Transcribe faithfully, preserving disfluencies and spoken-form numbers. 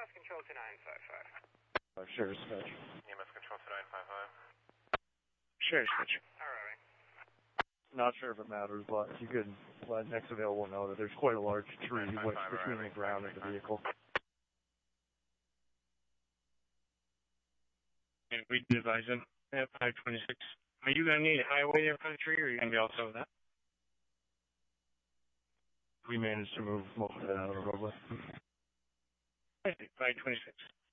S Control to nine five five. Uh, sure, dispatch. E M S Control to nine five five. Sure, dispatch. Alright. Not sure if it matters, but if you could let next available know that there's quite a large tree nine five wedged five, between right, the ground and the vehicle. And we did advise them at five twenty-six. Are you going to need a highway there for the tree, or are you going to be also with that? We managed to move most of it out of the roadway. five twenty-six.